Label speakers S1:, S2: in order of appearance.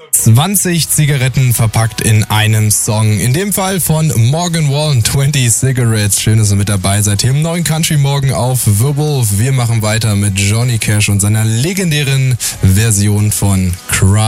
S1: 20 Zigaretten verpackt in einem Song. In dem Fall von Morgan Wallen, 20 Cigarettes. Schön, dass ihr mit dabei seid. Hier im neuen Country Morgen auf Wirbel. Wir machen weiter mit Johnny Cash und seiner legendären Version von Cry.